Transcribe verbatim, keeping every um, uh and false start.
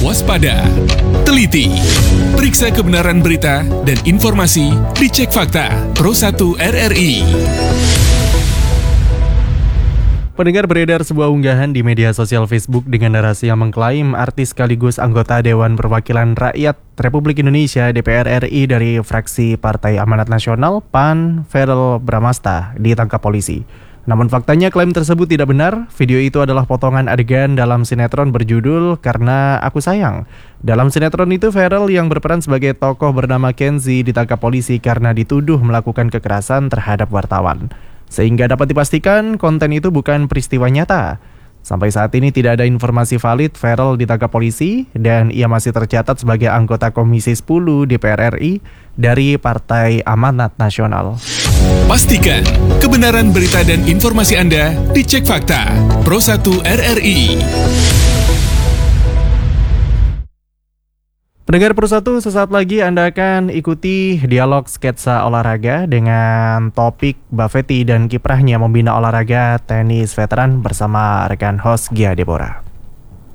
waspada, teliti, periksa kebenaran berita dan informasi, dicek fakta, Pro satu R R I. Pendengar, beredar sebuah unggahan di media sosial Facebook dengan narasi yang mengklaim artis sekaligus anggota Dewan Perwakilan Rakyat Republik Indonesia D P R R I dari fraksi Partai Amanat Nasional P A N, Verrel Bramasta, ditangkap polisi. Namun faktanya klaim tersebut tidak benar. Video itu adalah potongan adegan dalam sinetron berjudul Karena Aku Sayang. Dalam sinetron itu, Verrel yang berperan sebagai tokoh bernama Kenzi ditangkap polisi karena dituduh melakukan kekerasan terhadap wartawan. Sehingga dapat dipastikan konten itu bukan peristiwa nyata. Sampai saat ini tidak ada informasi valid Verrel ditangkap polisi dan ia masih tercatat sebagai anggota Komisi sepuluh D P R R I dari Partai Amanat Nasional. Pastikan kebenaran berita dan informasi Anda dicek fakta. Pro satu R R I. Pendengar Pro satu, sesaat lagi Anda akan ikuti dialog sketsa olahraga dengan topik Bafetti dan kiprahnya membina olahraga tenis veteran bersama rekan host Gia Deborah.